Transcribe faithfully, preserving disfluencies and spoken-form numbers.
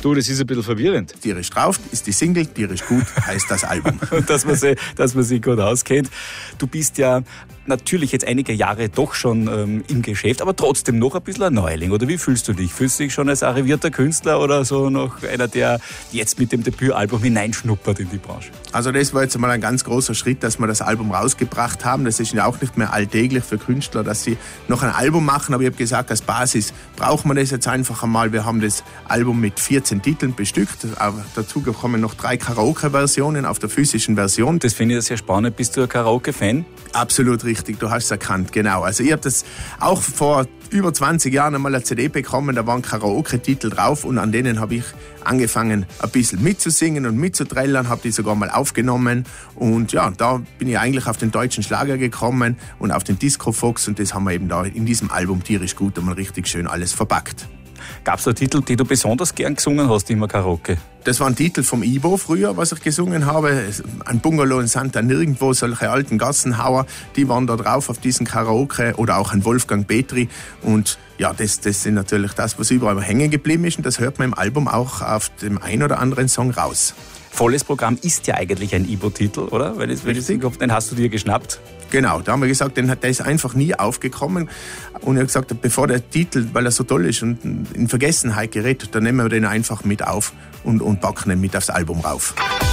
Du, das ist ein bisschen verwirrend. Tierisch drauf ist die Single, tierisch gut heißt das Album. Und dass man sich, dass man sich gut auskennt. Du bist ja natürlich jetzt einige Jahre doch schon ähm, im Geschäft, aber trotzdem noch ein bisschen ein Neuling. Oder wie fühlst du dich? Fühlst du dich schon als arrivierter Künstler oder so noch einer, der jetzt mit dem Debütalbum hineinschnuppert in die Branche? Also das war jetzt mal ein ganz großer Schritt, dass wir das Album rausgebracht haben. Das ist ja auch nicht mehr alltäglich für Künstler, dass sie noch ein Album machen. Aber ich habe gesagt, als Basis braucht man das jetzt einfach einmal. Wir haben das Album mit vierzehn Titeln bestückt. Aber dazu kommen noch drei Karaoke-Versionen auf der physischen Version. Das finde ich sehr spannend. Bist du ein Karaoke-Fan? Absolut richtig, du hast es erkannt, genau. Also ich habe das auch vor über zwanzig Jahren einmal eine C D bekommen, da waren Karaoke-Titel drauf und an denen habe ich angefangen ein bisschen mitzusingen und mitzuträllern, habe die sogar mal aufgenommen und ja, da bin ich eigentlich auf den deutschen Schlager gekommen und auf den Disco-Fox und das haben wir eben da in diesem Album tierisch gut einmal richtig schön alles verpackt. Gab es da Titel, die du besonders gern gesungen hast, immer Karaoke? Das waren Titel vom Ibo früher, was ich gesungen habe. Ein Bungalow in Santa Nirgendwo, solche alten Gassenhauer, die waren da drauf auf diesen Karaoke oder auch ein Wolfgang Petri. Und ja, das, das sind natürlich das, was überall hängen geblieben ist und das hört man im Album auch auf dem ein oder anderen Song raus. Volles Programm ist ja eigentlich ein Ibo-Titel, oder? Weil ich, den hast du dir geschnappt. Genau, da haben wir gesagt, den hat, der ist einfach nie aufgekommen. Und ich habe gesagt, bevor der Titel, weil er so toll ist und in Vergessenheit gerät, dann nehmen wir den einfach mit auf und, und packen ihn mit aufs Album rauf.